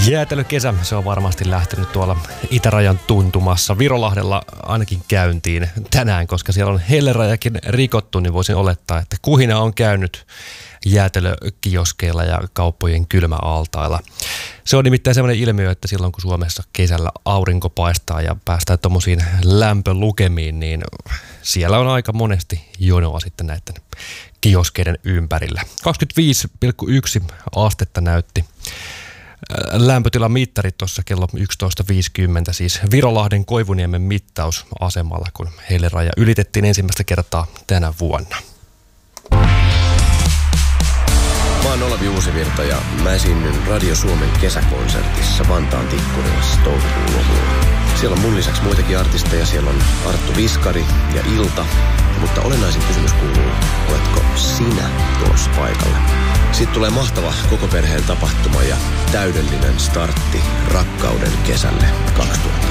Jäätelökesä, se on varmasti lähtenyt tuolla itärajan tuntumassa. Virolahdella ainakin käyntiin tänään, koska siellä on hellerajakin rikottu, niin voisin olettaa, että kuhina on käynyt jäätelökioskeilla ja kauppojen kylmäaltailla. Se on nimittäin sellainen ilmiö, että silloin kun Suomessa kesällä aurinko paistaa ja päästään tommosiin lämpölukemiin, niin siellä on aika monesti jonoa sitten näiden kioskeiden ympärillä. 25,1 astetta näytti lämpötilamittari tuossa kello 11.50, siis Virolahden Koivuniemen mittausasemalla, kun helleraja ylitettiin ensimmäistä kertaa tänä vuonna. Mä oon Olavi Uusivirta ja mä esiinnyn Radio Suomen kesäkonsertissa Vantaan Tikkurilassa toukokuun lopulla. Siellä on mun lisäksi muitakin artisteja, siellä on Arttu Viskari ja Ilta, mutta olennaisin kysymys kuuluu, oletko sinä tulossa paikalle? Siitä tulee mahtava koko perheen tapahtuma ja täydellinen startti rakkauden kesälle 2020.